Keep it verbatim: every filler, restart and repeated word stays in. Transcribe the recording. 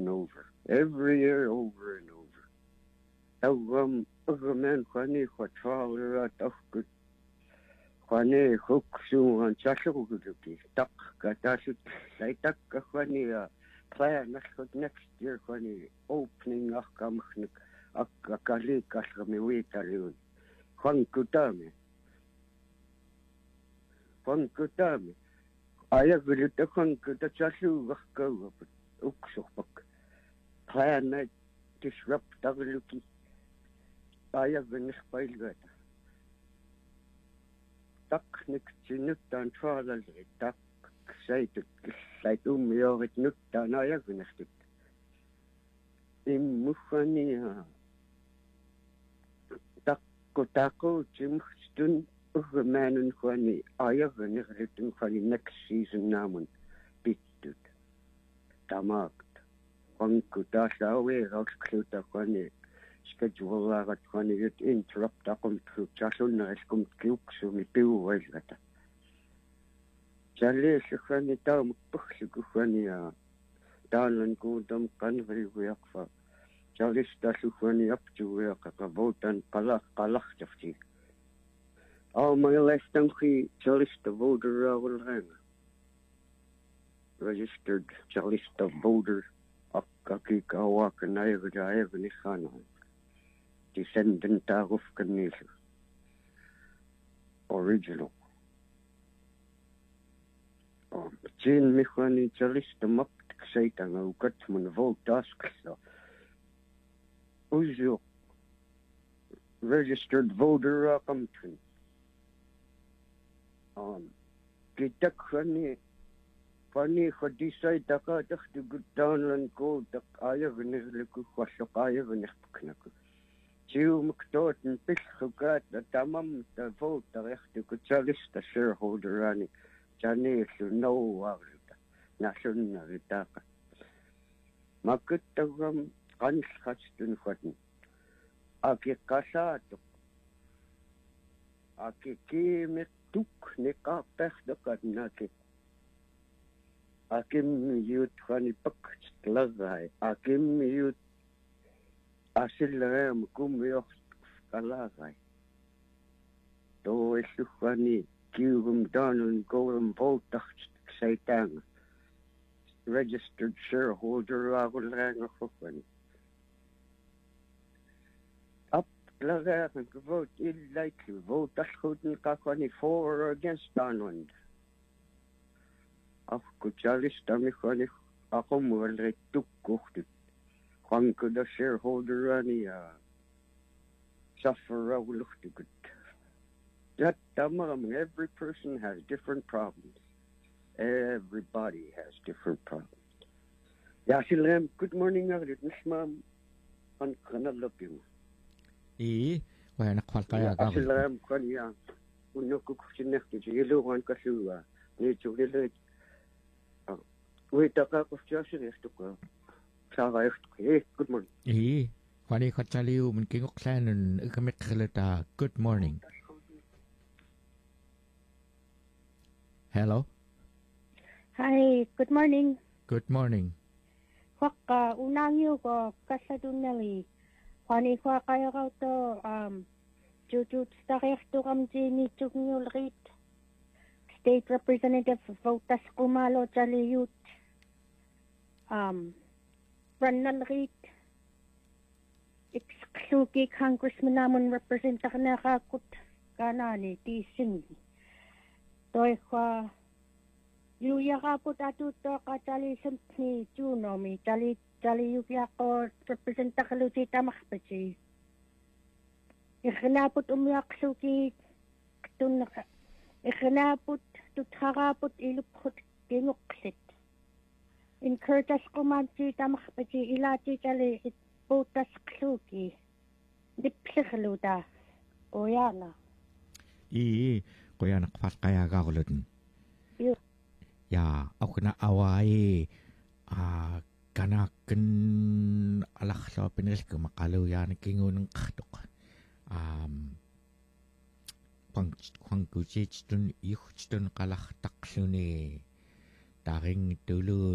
and over. Every year, over and over. Awam agaman khani khatral takut khani huksu an chashuguki tak katashut sai tak khani plan next year khani opening akkamkhnik akkali kasmi witarun khon kutame khon kutame aya gulit khon kuta chashu gakkaw uksupak plan disrupt dagluki aya gunis pailgata tak niktinut tan trawal tak sait sait umyorit nut tan aya gunistit immukhani tak kotako chimstun ugmanen khani aya gunisritun khani next season namun bittut tamakt khonkuta sawe rakskluta khani schedule lagat khani it interrupt akum tu chasun naskum kyuksu mi piuwelgata challe khani tam pukhsu khani ya dalan kudam kanri wiaqfa chalis tasu khani apchu wiaqa votan qalaq qalaq tafti aw my last time khi chalis the voter awal hang registered chalis the voter akkaki kawak nayga ayga khana descendant of Canisa. Original. Um, Jane Michani Chalista Mup Satan, who got when vote tasks. Who's your registered voter? Come to um, get the funny, funny for this side. The car to go down and go. The Ivan is like a Ivan is Knack. Jiw McDorton Bishop the Tamam the vote the rechte Kuchalis the shareholder Rani Jani to know national Ritaka. Makutagam Anskatstun Hutton. Aki Kasato Aki Kim Tuk Nika Pech the Katnaki. Akim youth honey puck lazai. Akim youth Asilram kumyoch kalagay. Do isufani kiwum donon golem voltach saitan. Registered shareholder agulrang hufani. Up lagar and vote illikely vote ashudin kakani for or against Donland. Af kuchalis tamikhani akum wale tuk kuchtit. One could a shareholder any uh, suffer a look to good. That tamam, every person has different problems. Everybody has different problems. Yasilam, good morning, Nishmam. On Kana looking. E, when a qualkaya. Yasilam, Konya, Unoku Chineki, Yellow one Kasua, need to relate. Wait a cup of Joshua to go. Good morning. Eh, Kwani Kachaliu, Mkingoksan, and Ukamekleta. Good morning. Hello. Hi, good morning. Good morning. Waka unang yu ko kasadunali. Kwani kwa kaya ka to um jujut stakek to kamji ni chungnyul rit. State Representative Votas Kumalo Chaliyut. Um Ranal rit. Iksuki Congressman namun representa ka na kakut kanani tising. Toy kwa Yuya ka po tatuto ka tali ni Juno mi tali tali yuya ko representa ka luchita makpachi. Ikhinapot umyak suki tun ikhinapot tutharapot ilupot kinuksit. In Curtis kumanchi tamakpachi ilati tali itputas suki. Dipsikluda. Oyana. I, kuya nakpas kaya gagulutin. Yo. Ya, ako na away ah kanaken alak sa pinis ko makalaw yan kingunang katok. Um, pang pang kuchit dun ihuch dun kalak taksuni taring tulo